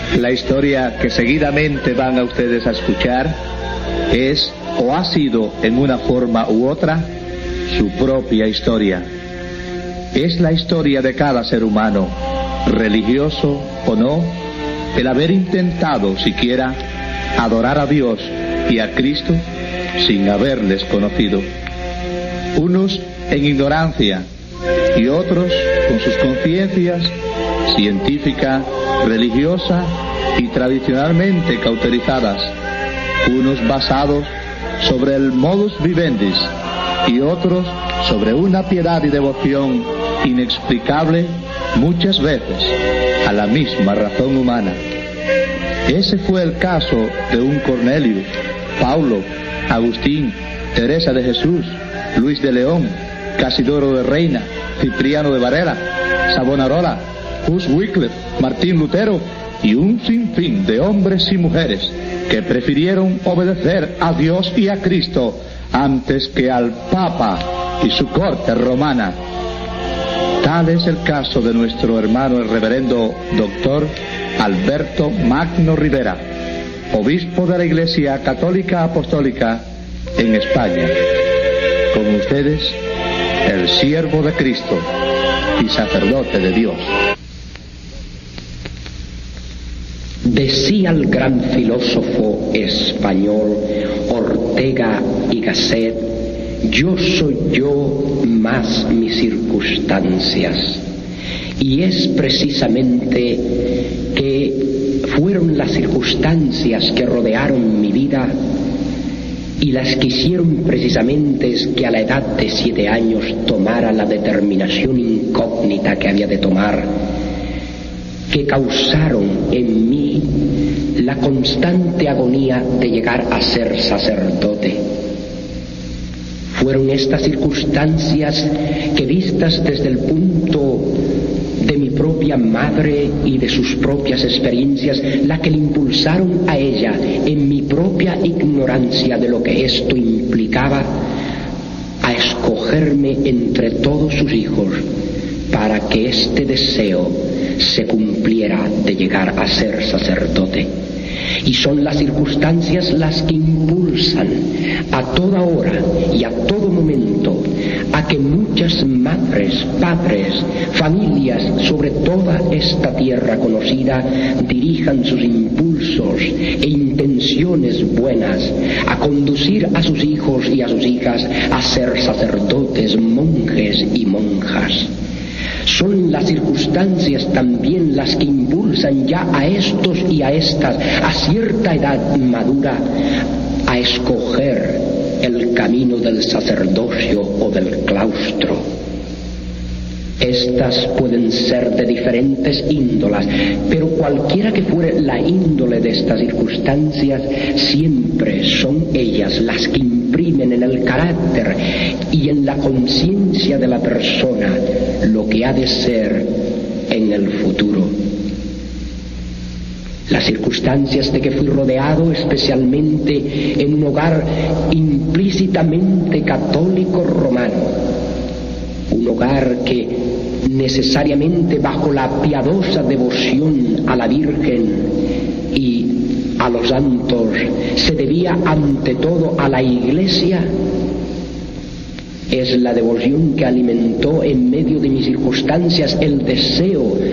La historia que seguidamente van a ustedes a escuchar es, o ha sido en una forma u otra, su propia historia. Es la historia de cada ser humano, religioso o no, el haber intentado siquiera adorar a Dios y a Cristo sin haberles conocido. Unos en ignorancia y otros con sus conciencias científica, religiosa y tradicionalmente cauterizadas, unos basados sobre el modus vivendi y otros sobre una piedad y devoción inexplicable muchas veces a la misma razón humana. Ese fue el caso de un Cornelio, Paulo, Agustín, Teresa de Jesús, Luis de León, Casidoro de Reina, Cipriano de Varela, Savonarola, Hus Wycliffe, Martín Lutero y un sinfín de hombres y mujeres que prefirieron obedecer a Dios y a Cristo antes que al Papa y su corte romana. Tal es el caso de nuestro hermano el reverendo doctor Alberto Magno Rivera, obispo de la Iglesia Católica Apostólica en España. Con ustedes, el siervo de Cristo y sacerdote de Dios. Decía el gran filósofo español Ortega y Gasset: yo soy yo más mis circunstancias. Y es precisamente que fueron las circunstancias que rodearon mi vida y las que hicieron precisamente que a la edad de 7 años tomara la determinación incógnita que había de tomar, que causaron en mí la constante agonía de llegar a ser sacerdote. Fueron estas circunstancias que, vistas desde el punto de mi propia madre y de sus propias experiencias, la que le impulsaron a ella, en mi propia ignorancia de lo que esto implicaba, a escogerme entre todos sus hijos para que este deseo se cumpliera de llegar a ser sacerdote. Y son las circunstancias las que impulsan a toda hora y a todo momento a que muchas madres, padres, familias sobre toda esta tierra conocida dirijan sus impulsos e intenciones buenas a conducir a sus hijos y a sus hijas a ser sacerdotes, monjes y monjas. Son las circunstancias también las que impulsan ya a estos y a estas, a cierta edad madura, a escoger el camino del sacerdocio o del claustro. Estas pueden ser de diferentes índolas, pero cualquiera que fuere la índole de estas circunstancias, siempre son ellas las que imprimen en el carácter y en la conciencia de la persona lo que ha de ser en el futuro. Las circunstancias de que fui rodeado, especialmente en un hogar implícitamente católico romano, un hogar que necesariamente bajo la piadosa devoción a la Virgen y a los santos se debía ante todo a la Iglesia, es la devoción que alimentó en medio de mis circunstancias el deseo